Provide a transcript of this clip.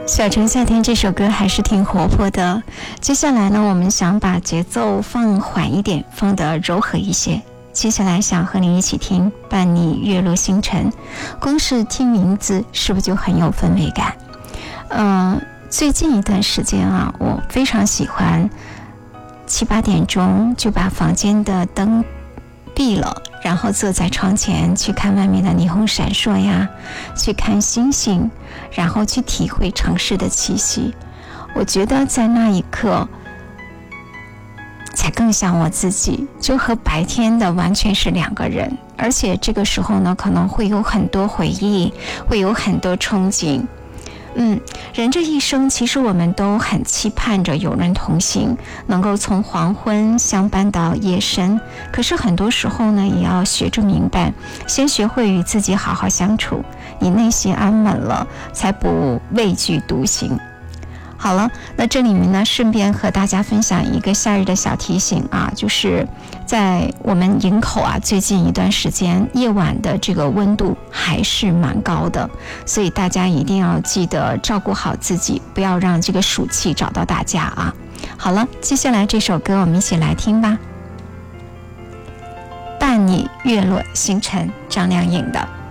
小城夏天这首歌还是挺活泼的。接下来呢，我们想把节奏放缓一点，放得柔和一些。接下来想和你一起听《伴你月落星辰》，光是听名字是不是就很有氛围感？最近一段时间啊，我非常喜欢7、8点钟就把房间的灯闭了，然后坐在窗前去看外面的霓虹闪烁呀，去看星星，然后去体会城市的气息。我觉得在那一刻才更像我自己，就和白天的完全是两个人。而且这个时候呢，可能会有很多回忆，会有很多憧憬。人这一生其实我们都很期盼着有人同行，能够从黄昏相伴到夜深。可是很多时候呢，也要学着明白，先学会与自己好好相处，你内心安稳了，才不畏惧独行。好了，那这里面呢，顺便和大家分享一个夏日的小提醒啊，就是在我们营口啊，最近一段时间夜晚的这个温度还是蛮高的，所以大家一定要记得照顾好自己，不要让这个暑气找到大家啊。好了，接下来这首歌我们一起来听吧，《伴你月落星辰》，张靓颖的。